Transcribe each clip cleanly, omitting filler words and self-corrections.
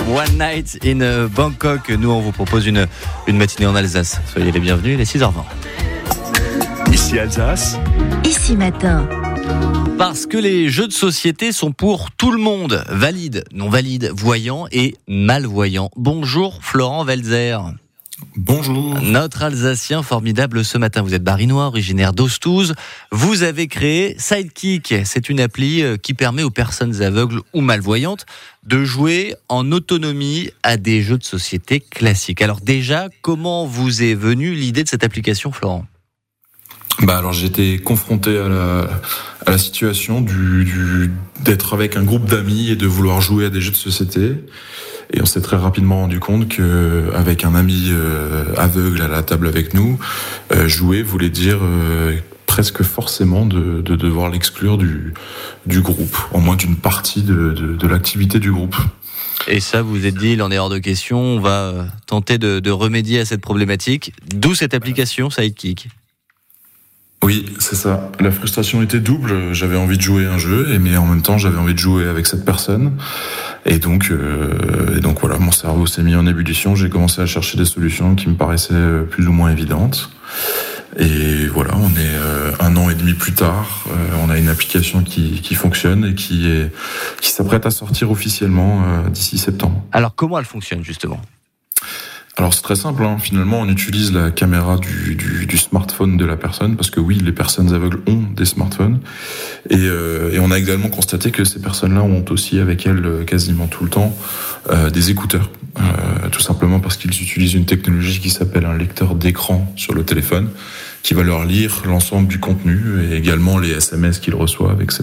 One Night in Bangkok. Nous, on vous propose une matinée en Alsace. Soyez les bienvenus, il est 6h20. Ici Alsace. Ici matin. Parce que les jeux de société sont pour tout le monde. Valides, non valides, voyants et malvoyants. Bonjour Florent Welzer. Bonjour. Notre Alsacien formidable ce matin. Vous êtes barinois, originaire d'Ostouze. Vous avez créé Sidekick. C'est une appli qui permet aux personnes aveugles ou malvoyantes de jouer en autonomie à des jeux de société classiques. Alors déjà, comment vous est venue l'idée de cette application, Florent ? Alors j'ai été confronté à la situation d'être avec un groupe d'amis et de vouloir jouer à des jeux de société. Et on s'est très rapidement rendu compte que avec un ami aveugle à la table avec nous, jouer voulait dire presque forcément de devoir l'exclure du groupe, au moins d'une partie de l'activité du groupe. Et ça, vous vous êtes dit, il en est hors de question, on va tenter de remédier à cette problématique. D'où cette application Sidekick. Oui, c'est ça. La frustration était double. J'avais envie de jouer un jeu, mais en même temps, j'avais envie de jouer avec cette personne. Et donc voilà, mon cerveau s'est mis en ébullition. J'ai commencé à chercher des solutions qui me paraissaient plus ou moins évidentes. Et voilà, on est 1 an et demi plus tard. On a une application qui fonctionne et qui s'apprête à sortir officiellement d'ici septembre. Alors, comment elle fonctionne justement ? Alors c'est très simple, finalement on utilise la caméra du smartphone de la personne, parce que oui, les personnes aveugles ont des smartphones, et on a également constaté que ces personnes-là ont aussi avec elles quasiment tout le temps des écouteurs, tout simplement parce qu'ils utilisent une technologie qui s'appelle un lecteur d'écran sur le téléphone, qui va leur lire l'ensemble du contenu, et également les SMS qu'ils reçoivent, etc.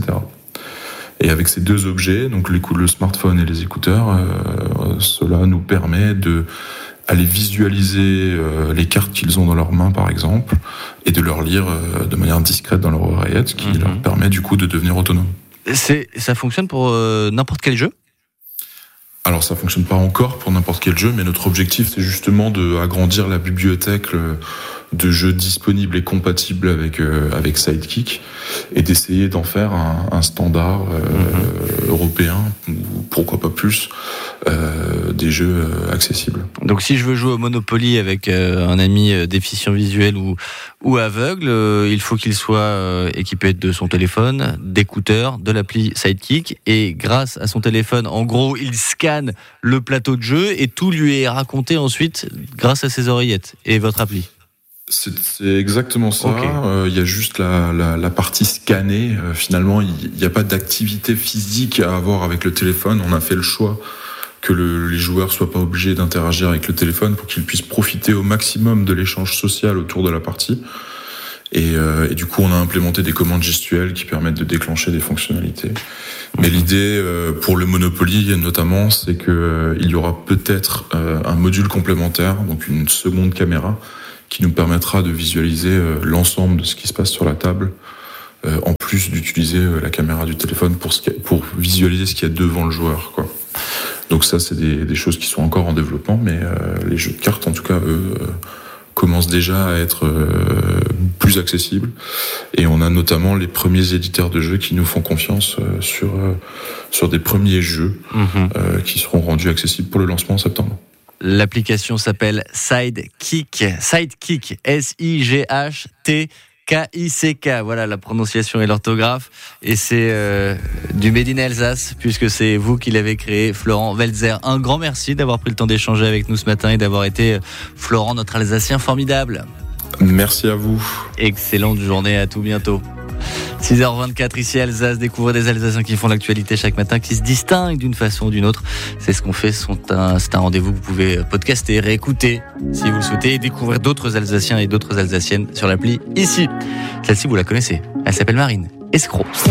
Et avec ces deux objets, donc le smartphone et les écouteurs, cela nous permet aller visualiser les cartes qu'ils ont dans leurs mains, par exemple, et de leur lire de manière discrète dans leur oreillette, qui leur permet du coup de devenir autonome. Ça fonctionne pour n'importe quel jeu ? Alors ça fonctionne pas encore pour n'importe quel jeu, mais notre objectif c'est justement d'agrandir la bibliothèque de jeux disponibles et compatibles avec Sidekick, et d'essayer d'en faire un standard européen, ou pourquoi pas plus, des jeux accessibles. Donc si je veux jouer au Monopoly avec un ami déficient visuel ou aveugle, il faut qu'il soit équipé de son téléphone, d'écouteurs, de l'appli Sidekick, et grâce à son téléphone, en gros, il scanne le plateau de jeu et tout lui est raconté ensuite grâce à ses oreillettes et votre appli. C'est exactement ça. Okay. Y a juste la partie scannée. Finalement, il n'y a pas d'activité physique à avoir avec le téléphone. On a fait le choix que les joueurs soient pas obligés d'interagir avec le téléphone pour qu'ils puissent profiter au maximum de l'échange social autour de la partie. Et du coup, on a implémenté des commandes gestuelles qui permettent de déclencher des fonctionnalités. Mais l'idée pour le Monopoly notamment, c'est que il y aura peut-être un module complémentaire, donc une seconde caméra, qui nous permettra de visualiser l'ensemble de ce qui se passe sur la table, en plus d'utiliser la caméra du téléphone pour visualiser ce qu'il y a devant le joueur, quoi. Donc ça, c'est des choses qui sont encore en développement, mais les jeux de cartes, en tout cas, eux, commencent déjà à être plus accessibles. Et on a notamment les premiers éditeurs de jeux qui nous font confiance sur des premiers jeux qui seront rendus accessibles pour le lancement en septembre. L'application s'appelle Sidekick. Sidekick, SIGHTKICK. Voilà la prononciation et l'orthographe. Et c'est du Made in Alsace, puisque c'est vous qui l'avez créé, Florent Welzer. Un grand merci d'avoir pris le temps d'échanger avec nous ce matin et d'avoir été, Florent, notre Alsacien formidable. Merci à vous. Excellente journée, à tout bientôt. 6h24 ici Alsace, découvrez des Alsaciens qui font l'actualité chaque matin, qui se distinguent d'une façon ou d'une autre. C'est ce qu'on fait, c'est un rendez-vous que vous pouvez podcaster, réécouter si vous le souhaitez, et découvrir d'autres Alsaciens et d'autres Alsaciennes sur l'appli ici. Celle-ci vous la connaissez, elle s'appelle Marine Escroc.